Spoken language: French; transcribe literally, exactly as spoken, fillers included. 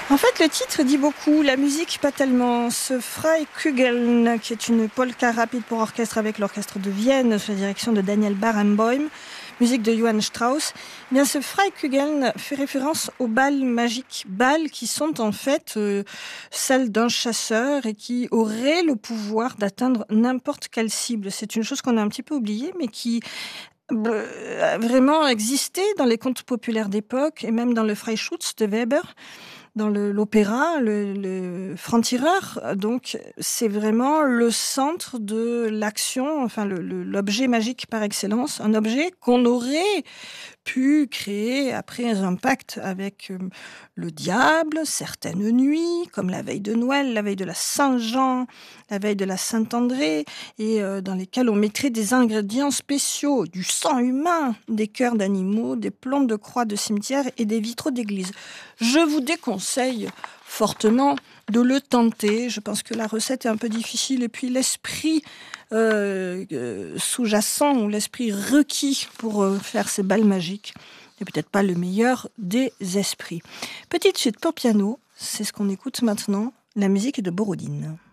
En fait, le titre dit beaucoup, la musique pas tellement. Ce Freikugeln, qui est une polka rapide pour orchestre avec l'orchestre de Vienne, sous la direction de Daniel Barenboim, musique de Johann Strauss, eh bien ce Freikugeln fait référence aux balles magiques, balles qui sont en fait euh, celles d'un chasseur et qui auraient le pouvoir d'atteindre n'importe quelle cible. C'est une chose qu'on a un petit peu oubliée, mais qui euh, a vraiment existé dans les contes populaires d'époque et même dans le Freischütz de Weber. Dans le, l'opéra, le, le franc-tireur, donc c'est vraiment le centre de l'action, enfin le, le, l'objet magique par excellence, un objet qu'on aurait pu créer après un pacte avec euh, le diable, certaines nuits, comme la veille de Noël, la veille de la Saint-Jean, la veille de la Saint-André, et euh, dans lesquels on mettrait des ingrédients spéciaux, du sang humain, des cœurs d'animaux, des plombs de croix de cimetière et des vitraux d'église. Je vous déconseille fortement de le tenter. Je pense que la recette est un peu difficile et puis l'esprit euh, euh, sous-jacent ou l'esprit requis pour euh, faire ces balles magiques n'est peut-être pas le meilleur des esprits. Petite suite pour piano, c'est ce qu'on écoute maintenant. La musique est de Borodine.